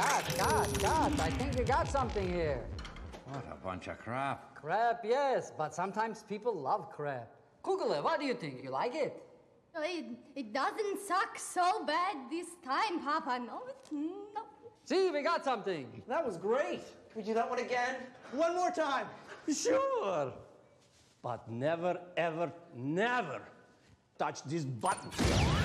Cut. I think we got something here. What a bunch of crap. Crap, yes, but sometimes people love crap. Kugele, what do you think? You like it? It doesn't suck so bad this time, Papa. No. See, we got something. That was great. We do that one again? One more time. Sure. But never, ever, never touch this button.